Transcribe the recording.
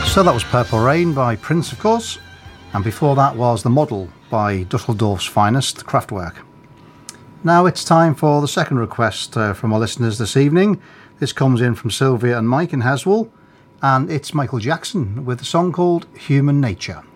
So that was Purple Rain by Prince, of course, and before that was The Model by Dusseldorf's finest, Kraftwerk. Now it's time for the second request from our listeners this evening. This comes in from Sylvia and Mike in Haswell, and it's Michael Jackson with a song called Human Nature.